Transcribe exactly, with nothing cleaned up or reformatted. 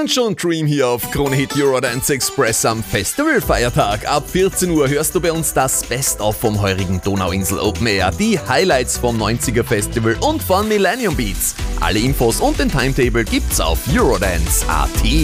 Schon Dream hier auf Krone Hit Eurodance Express am Festivalfeiertag. Ab vierzehn Uhr hörst du bei uns das Best-of vom heurigen Donauinsel Open Air, die Highlights vom neunziger Festival und von Millennium Beats. Alle Infos und den Timetable gibt's auf eurodance punkt at.